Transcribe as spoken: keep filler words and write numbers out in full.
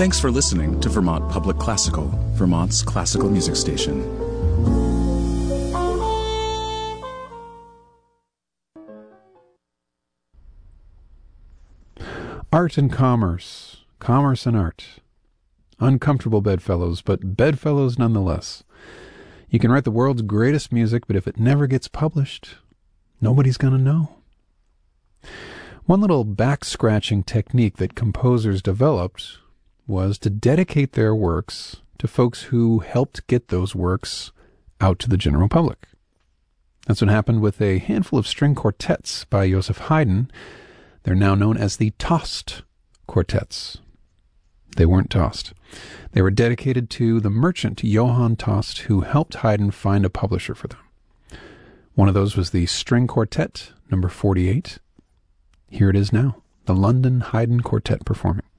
Thanks for listening to Vermont Public Classical, Vermont's classical music station. Art and commerce, commerce and art. Uncomfortable bedfellows, but bedfellows nonetheless. You can write the world's greatest music, but if it never gets published, nobody's going to know. One little back-scratching technique that composers developed was to dedicate their works to folks who helped get those works out to the general public. That's what happened with a handful of string quartets by Joseph Haydn. They're now known as the Tost Quartets. They weren't tossed. They were dedicated to the merchant Johann Tost, who helped Haydn find a publisher for them. One of those was the String Quartet, number forty-eight. Here it is now, the London Haydn Quartet performing.